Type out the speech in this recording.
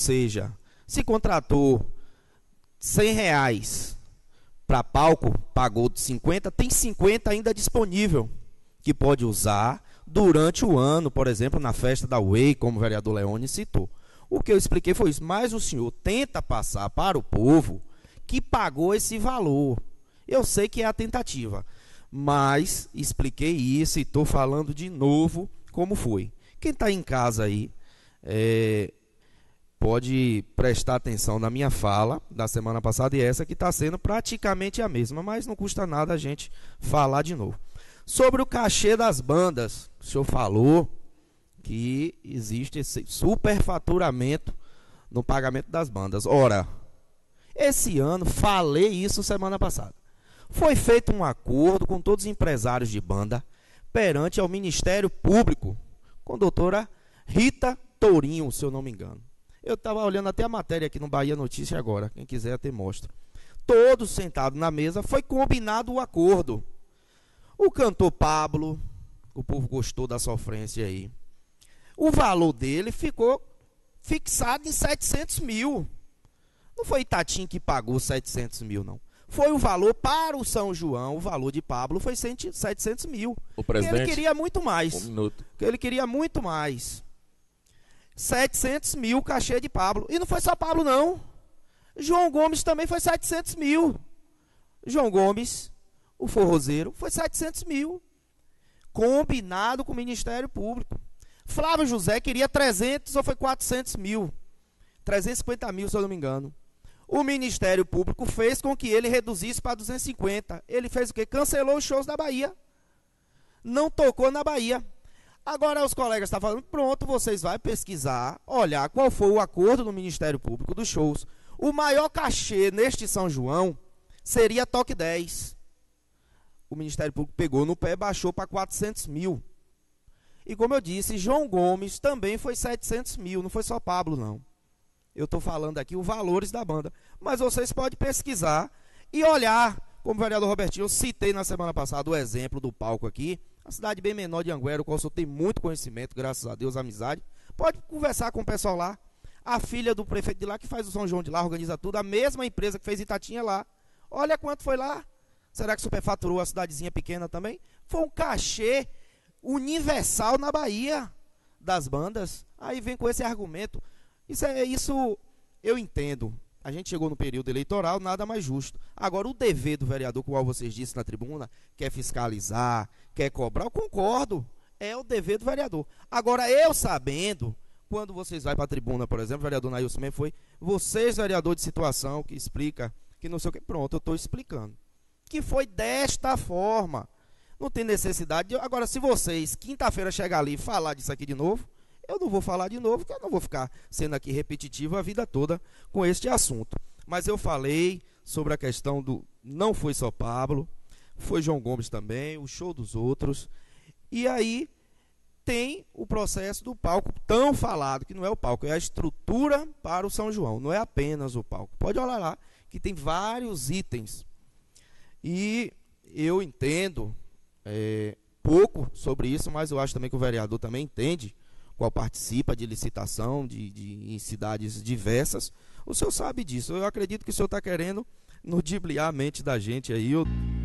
seja, se contratou R$ 100 para palco, pagou de 50, tem 50 ainda disponível, que pode usar durante o ano, por exemplo, na festa da Way, como o vereador Leone citou. O que eu expliquei foi isso, mas o senhor tenta passar para o povo que pagou esse valor. Eu sei que é a tentativa, mas expliquei isso e estou falando de novo como foi. Quem está em casa aí, pode prestar atenção na minha fala da semana passada e essa que está sendo praticamente a mesma, mas não custa nada a gente falar de novo. Sobre o cachê das bandas, o senhor falou que existe esse superfaturamento no pagamento das bandas. Ora, esse ano, falei isso semana passada, foi feito um acordo com todos os empresários de banda perante ao Ministério Público, com a doutora Rita Tourinho, se eu não me engano. Eu estava olhando até a matéria aqui no Bahia Notícia agora, quem quiser até mostra. Todos sentados na mesa, foi combinado o acordo. O cantor Pablo, o povo gostou da sofrência aí. O valor dele ficou fixado em 700 mil. Não foi Itatim que pagou 700 mil, não. Foi o valor para o São João, o valor de Pablo foi 700 mil. O presidente, ele queria muito mais. Um minuto. Ele queria muito mais. 700 mil cachê de Pablo. E não foi só Pablo, não. João Gomes também foi 700 mil. João Gomes, o forrozeiro, foi 700 mil. Combinado com o Ministério Público. Flávio José queria 300 ou foi 400 mil. 350 mil, se eu não me engano. O Ministério Público fez com que ele reduzisse para 250. Ele fez o quê? Cancelou os shows da Bahia. Não tocou na Bahia. Agora os colegas estão falando, pronto, vocês vão pesquisar, olhar qual foi o acordo do Ministério Público dos shows. O maior cachê neste São João seria Toque 10. O Ministério Público pegou no pé e baixou para 400 mil. E como eu disse, João Gomes também foi 700 mil, não foi só Pablo, não. Eu estou falando aqui os valores da banda. Mas vocês podem pesquisar e olhar, como o vereador Robertinho, eu citei na semana passada o exemplo do palco aqui, a cidade bem menor de Anguera, o qual eu tenho muito conhecimento, graças a Deus, amizade. Pode conversar com o pessoal lá. A filha do prefeito de lá, que faz o São João de lá, organiza tudo, a mesma empresa que fez Itatinha lá. Olha quanto foi lá. Será que superfaturou a cidadezinha pequena também? Foi um cachê universal na Bahia das bandas. Aí vem com esse argumento. Isso eu entendo. A gente chegou no período eleitoral, nada mais justo. Agora, o dever do vereador, como vocês disseram na tribuna, quer fiscalizar, quer cobrar, eu concordo. É o dever do vereador. Agora, eu sabendo, quando vocês vão para a tribuna, por exemplo, o vereador Nailson também foi, vocês, vereador de situação, que explica, que não sei o que, pronto, eu estou explicando. Que foi desta forma. Não tem necessidade. Agora, se vocês, quinta-feira, chegar ali e falar disso aqui de novo, eu não vou falar de novo, porque eu não vou ficar sendo aqui repetitivo a vida toda com este assunto. Mas eu falei sobre a questão do... Não foi só Pablo, foi João Gomes também, o show dos outros. E aí tem o processo do palco tão falado, que não é o palco, é a estrutura para o São João, não é apenas o palco. Pode olhar lá, que tem vários itens. E eu entendo pouco sobre isso, mas eu acho também que o vereador também entende, qual participa de licitação em cidades diversas. O senhor sabe disso. Eu acredito que o senhor está querendo ludibriar a mente da gente aí.